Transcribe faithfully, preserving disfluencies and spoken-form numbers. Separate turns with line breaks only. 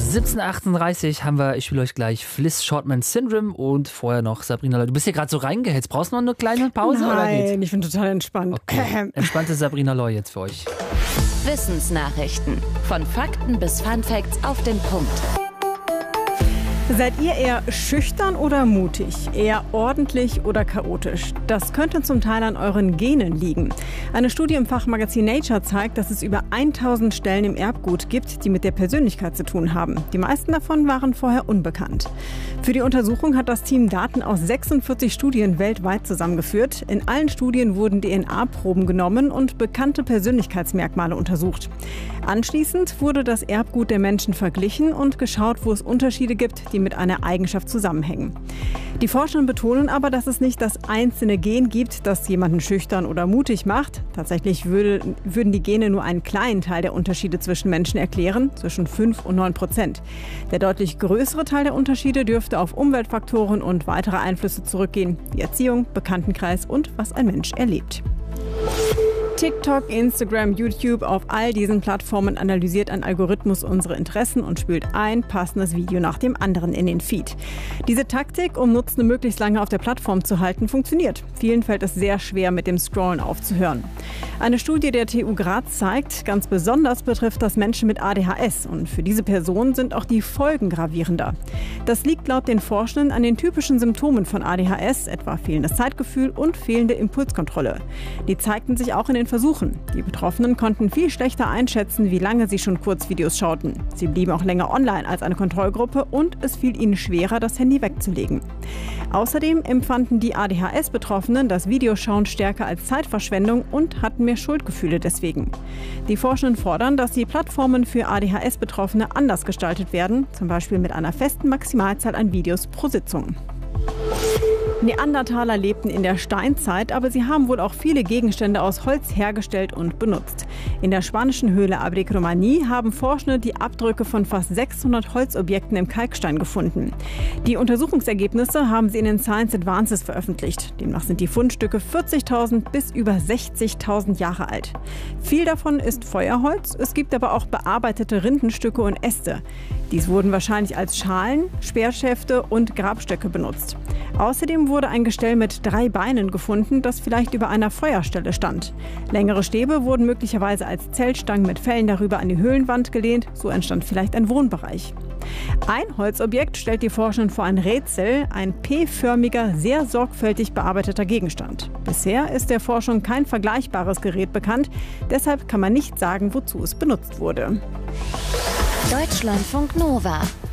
siebzehn Uhr achtunddreißig haben wir, ich spiele euch gleich Fliss Shortman Syndrome und vorher noch Sabrina Loy. Du bist hier gerade so reingehetzt. Brauchst du noch eine kleine Pause?
Nein,
oder geht's?
ich bin total entspannt.
Okay. Entspannte Sabrina Loy jetzt für euch.
Wissensnachrichten. Von Fakten bis Funfacts auf den Punkt.
Seid ihr eher schüchtern oder mutig? Eher ordentlich oder chaotisch? Das könnte zum Teil an euren Genen liegen. Eine Studie im Fachmagazin Nature zeigt, dass es über tausend Stellen im Erbgut gibt, die mit der Persönlichkeit zu tun haben. Die meisten davon waren vorher unbekannt. Für die Untersuchung hat das Team Daten aus sechsundvierzig Studien weltweit zusammengeführt. In allen Studien wurden D N A-Proben genommen und bekannte Persönlichkeitsmerkmale untersucht. Anschließend wurde das Erbgut der Menschen verglichen und geschaut, wo es Unterschiede gibt, die mit einer Eigenschaft zusammenhängen. Die Forscher betonen aber, dass es nicht das einzelne Gen gibt, das jemanden schüchtern oder mutig macht. Tatsächlich würde, würden die Gene nur einen kleinen Teil der Unterschiede zwischen Menschen erklären, zwischen fünf und neun Prozent. Der deutlich größere Teil der Unterschiede dürfte auf Umweltfaktoren und weitere Einflüsse zurückgehen, wie Erziehung, Bekanntenkreis und was ein Mensch erlebt. TikTok, Instagram, YouTube, auf all diesen Plattformen analysiert ein Algorithmus unsere Interessen und spült ein passendes Video nach dem anderen in den Feed. Diese Taktik, um Nutzende möglichst lange auf der Plattform zu halten, funktioniert. Vielen fällt es sehr schwer, mit dem Scrollen aufzuhören. Eine Studie der T U Graz zeigt, ganz besonders betrifft das Menschen mit A D H S und für diese Personen sind auch die Folgen gravierender. Das liegt laut den Forschenden an den typischen Symptomen von A D H S, etwa fehlendes Zeitgefühl und fehlende Impulskontrolle. Die zeigten sich auch in den Versuchen. Die Betroffenen konnten viel schlechter einschätzen, wie lange sie schon Kurzvideos schauten. Sie blieben auch länger online als eine Kontrollgruppe und es fiel ihnen schwerer, das Handy wegzulegen. Außerdem empfanden die A D H S-Betroffenen das Videoschauen stärker als Zeitverschwendung und hatten mehr Schuldgefühle deswegen. Die Forschenden fordern, dass die Plattformen für A D H S-Betroffene anders gestaltet werden, zum Beispiel mit einer festen Maximalzahl an Videos pro Sitzung. Neandertaler lebten in der Steinzeit, aber sie haben wohl auch viele Gegenstände aus Holz hergestellt und benutzt. In der spanischen Höhle Abric-Romaní haben Forschende die Abdrücke von fast sechshundert Holzobjekten im Kalkstein gefunden. Die Untersuchungsergebnisse haben sie in den Science Advances veröffentlicht. Demnach sind die Fundstücke vierzigtausend bis über sechzigtausend Jahre alt. Viel davon ist Feuerholz, es gibt aber auch bearbeitete Rindenstücke und Äste. Dies wurden wahrscheinlich als Schalen, Speerschäfte und Grabstöcke benutzt. Außerdem wurde ein Gestell mit drei Beinen gefunden, das vielleicht über einer Feuerstelle stand. Längere Stäbe wurden möglicherweise als Zeltstangen mit Fellen darüber an die Höhlenwand gelehnt, so entstand vielleicht ein Wohnbereich. Ein Holzobjekt stellt die Forschenden vor ein Rätsel, ein P-förmiger, sehr sorgfältig bearbeiteter Gegenstand. Bisher ist der Forschung kein vergleichbares Gerät bekannt, deshalb kann man nicht sagen, wozu es benutzt wurde.
Deutschlandfunk Nova